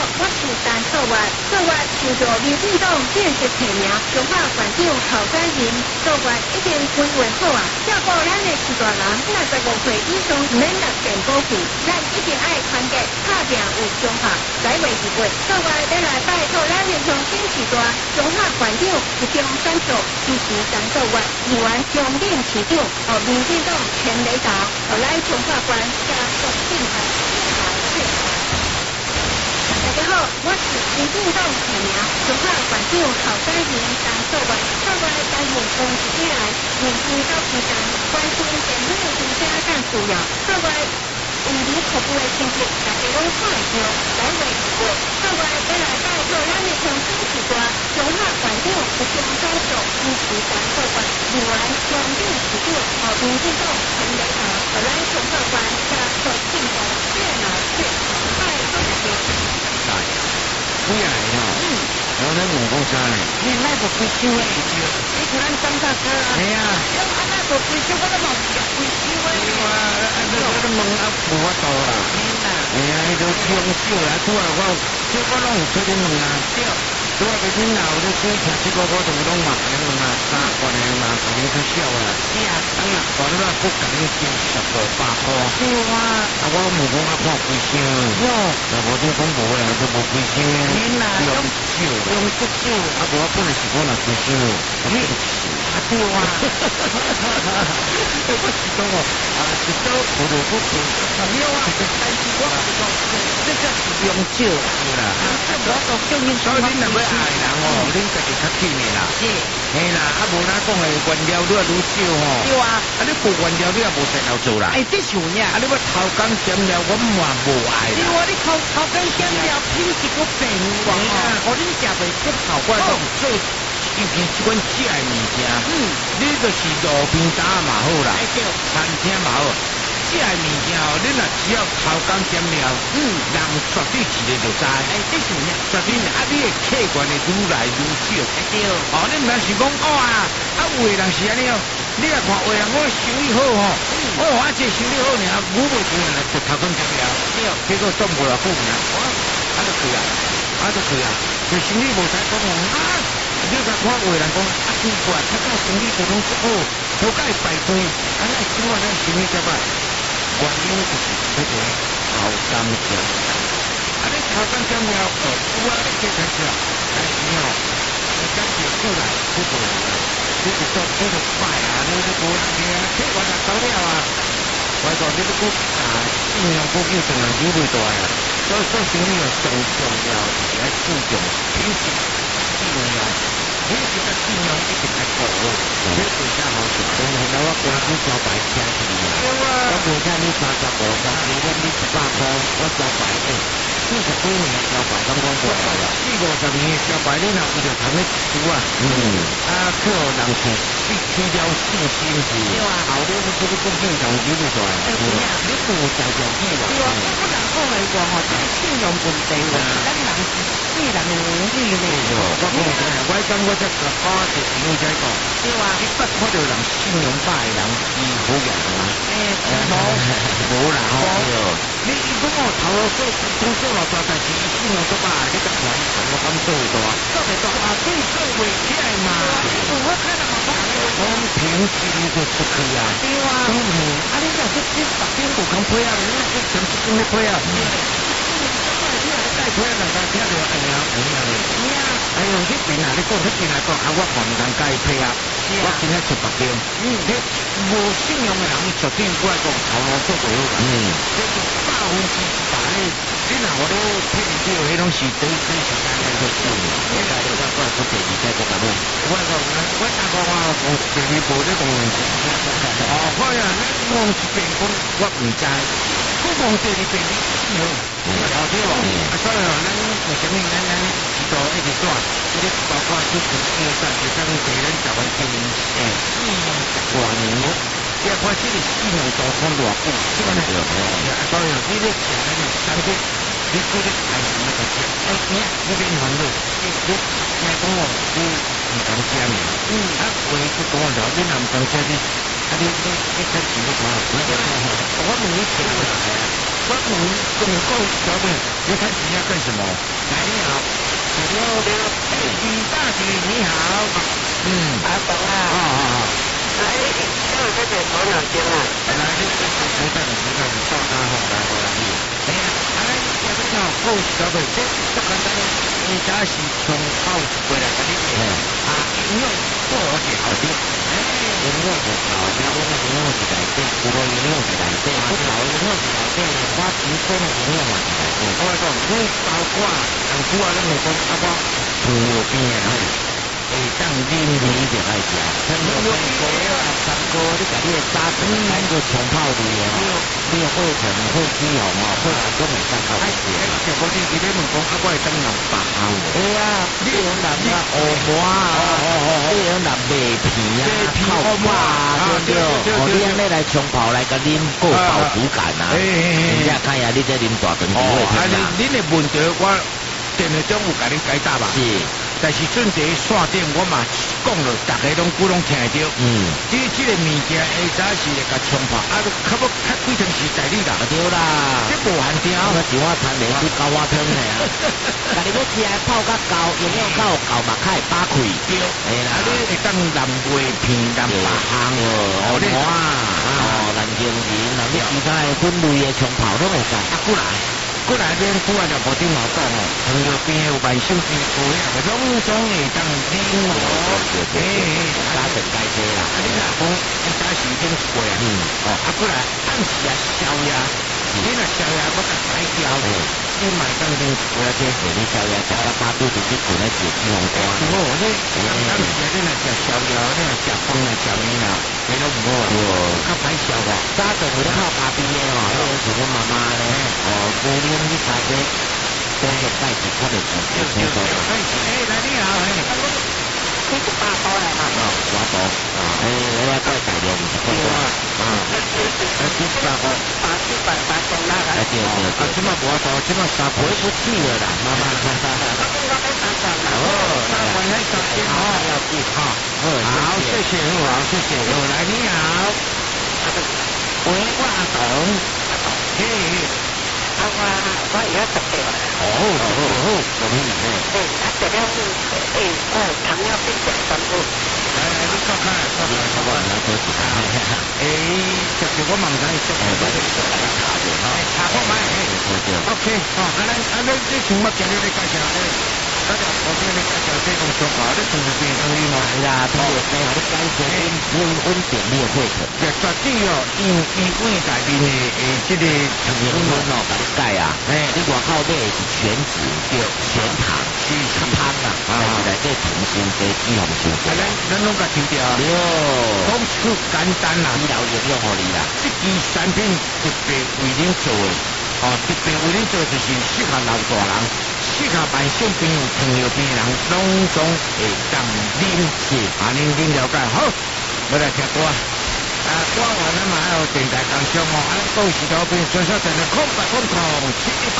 我是陈策月，策月就着民进党建设提名，中华县长候选人，策月已经规划好啊。照顾咱的市大人，55岁以上免纳健保费，咱一定爱团结打拼有中华。来月2月，策月要来拜托咱的乡亲时代，中华县长一中选票支持陈策月，议员乡镇市长，和民进党全雷达，和来中华县加速进台。大家好，我是民进党提名中华县长候选人陈策月。策月担任公职以来，面对到期间关心社会的真正干需要。策月为民服务的成绩，大家拢看会到。来月2月，策月要来拜托咱的乡亲时代，中华县长一中选票支持陈策月，议员乡镇市长和民进党全雷达，和咱中华县加速进步，越来越好。拜托大家。 几啊个吼，然后咱问讲啥呢？ 你那个退休的时候，你像咱张大哥啊， 系啊， 像安那个退休，我都冇入退休的。 对啊，你我都问啊，无法度啦。 嘿啊，伊都中少啦，拄啊我拢有做点问啊。 对。 拄啊，你哪有咧做听这个我都拢嘛咧问啊，三关的嘛，肯定较少啦。 是啊。 当然，我你话不甲你收1500块。 对啊。 啊，我问讲啊，看几箱？ 哟。 啊，无你讲无啦，都无几箱。 免啦， 用少， 用足少。 啊，无我本来是讲若几箱，我对不起。 啊，对啊。 我是讲哦，啊，一刀不如不赔。 没有啊，但是我讲，这个是用少对啦。 啊，这我讲叫你所以恁若要爱人哦，恁家己较紧的啦。 是。 嘿啦，啊无咱讲的原料愈来愈少吼。 对啊。 啊你无原料你也无使头做啦。 哎，这是有影。 啊你要偷工减料，我嘛无爱啦。 对啊，你偷工减料，品质佫变哇吼，互恁食袂出效果。 我讲做尤其即款食的物件，你就是路边摊嘛好啦，餐厅嘛好。食的物件哦，你若只要偷工减料，人绝对吃的就知。 哎，这是影， 绝对啊，你的客源会愈来愈少。 对。 哦，你毋通是讲哦啊，有的人是安尼哦，你若看有的人我生意好吼，我啊这生意好尔，我袂做人就偷工减料，结果赚无偌久尔，啊就去啊，就生意无使讲啊。你甲看有的人讲啊，奇怪，他到生意都拢足好，都甲伊排队，啊那怎啊咱生意这歹？原因就是这个偷工减料。啊，你偷工减料，有啊，你这才是啊，但是哦，你讲起出来不做啊，你就做你就快啊，你就无人去啊，这我就走了啊。我讲你都信用不够，当然你袂大啊。所以做生意哦，上重要是要注重品质、信用。品质甲信用一定要顾好。你为啥好做？现在我公司招牌请去啊，我每天你35块，明天你100块，我招牌40几年的招牌，刚刚过来了，40-50年的招牌，你若有着通咧输啊，去互人起了信心是，后日你这个更正常，你袂大，你不在条件啦。 对啊，不能讲来讲吼，这个信用问题，咱人是对人的能力呢。 我讲真诶，我讲我这个好是朋友在讲， 对啊， 你捌看到人信用歹的人是好人吗？无啦吼，你讲我头做老大，但是伊信用都歹，你甲还我敢做会大？做袂大啊，所以做袂起来嘛。 我看到嘛， 我平时就出去啊。 对啊。 啊，你若这白天有空配啊，你这全部跟你配啊。带配啊，人家听着哎呀，哎呦，迄边啊，你讲迄边来讲啊，我看唔通介配啊，我今日出北京。你无信用的人，绝对过来讲头路做袂好。这是100%。你若我咧骗酒，迄拢是对时间来做事。你来你我出第二届国家队，我讲我大哥我第二步咧讲，哦，我呀，我一遍讲我唔知，我讲第二遍你信用，对无？所以咱为什么咱知道一直转，这包括出去应战，就讲对咱台湾经营40多年，这看这个信用状况偌久，这个呢，所以你咧讲那个三个。你做咧开心那个食，你变烦恼，你听讲哦，你唔敢食呢？话就讲了，你若唔敢食你，你趁钱你看，我问你钱来啊，我我问够小妹，你看你要干什么？来，你好，李大姐你好， 阿公啊，哎，这个是头脑筋啊， 来，你时间到他好来回来去。哎呀，来，这边哦，够小妹，这简单的，你只是从报过来给你啊，应用做是好的， 应用是好的，我们应用是来对，如果应用是来对，不好应用是来对，花钱分的应用嘛是来对。 我讲，你包括人夫啊，你咪讲啊我糖尿病啊，会当啉米就开始啊， 糖尿病啊，三哥，你把你的渣子来个冲泡的哦，你的会成会肌红哦，会都没上靠一些。 结果你你问讲啊，我会当用白酵。 哎呀，你用南啊欧麻啊，你用南麦皮啊，靠麻对对，我你安尼来冲泡来个啉够饱足感啊。人家看下你这啉大顿就会听啦。 恁的问题我电话中有甲你解答吧？ 是。 但是阵地线顶我嘛讲了，大家拢听得到。这个物件下早是来甲冲泡，啊，较要较几成时在你啦。 对啦， 这无限条。 我像我摊面去高瓦汤的啊，但是要吃泡较高，用了较高嘛，较会打开。 对，哎啦，你会当南麦片、南白香哦，哇，南京人，南你其他的分类的冲泡都会使。 啊，过来边拄啊就无顶好讲哦，糖尿病有慢性病高呀，拢总会当啉哦。 加成该多啦。 啊，你若讲一早时已经过啊，啊过来暗时啊宵夜，你若宵夜我甲改掉，你买当顶过啊这你宵夜食到饱肚子去困来解饥荒瓜。 哦，你暗时啊你若食宵夜，你若食饭啊食面啊，你都唔好啊，较歹消化。 早顿有咧靠咖啡的哦，像阮妈妈咧，姑娘你家姐，都是带起他的自己工作。 来你好， 这是大包来嘛？大包，我要带大量不是贵啊。700那个。对， 这么多多，这么少回不去了啦，妈妈。 要记号。 好，谢谢，好，谢谢。来，你好。喂，我阿董。嘿。 我而家10歲啦。 咁樣嘅。 這邊糖尿病嘅分布。 你講下，就是我問你做咩嘅？查過未？OK，你請乜嘢？你介紹下。我俾你介紹這種做法，你從邊度嚟嘛？ 係啦，譬如你話啲雞血溫點呢個會場。 絕對哦，因為大邊嘅這個糖尿病哦， 鈣啊，你外口買是全脂叫全糖，是湯啊，但是內底糖傷多，脂肪傷多。 咱攏甲抽掉。對，講出簡單啦， 醫療營養互你啦。 這支產品特別為您做的，特別為您做就是適合老大人。適合慢性病、糖尿病人，攏總會當啉，是您了解好。我來聽歌，歌完了嘛，還有電台講唱哦，到時頭邊隨時電台空718。